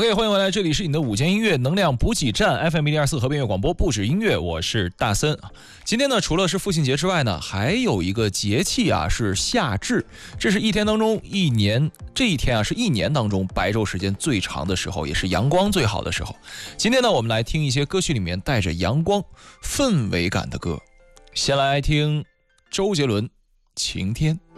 OK， 欢迎回来，这里是你的午间音乐能量补给站 FM102.4 河边音乐广播，不止音乐，我是大森。今天呢，除了是父亲节之外呢，还有一个节气啊，是夏至。这是一天当中这一天啊，是一年当中白昼时间最长的时候，也是阳光最好的时候。今天呢，我们来听一些歌曲里面带着阳光氛围感的歌。先来听周杰伦《晴天》。